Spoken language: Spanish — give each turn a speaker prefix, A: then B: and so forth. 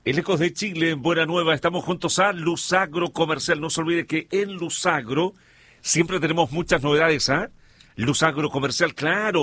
A: El Ecos de Chile, en Buena Nueva, estamos juntos a Luzagro Comercial. No se olvide que en Luzagro siempre tenemos muchas novedades, ¿ah? Luzagro Comercial, claro.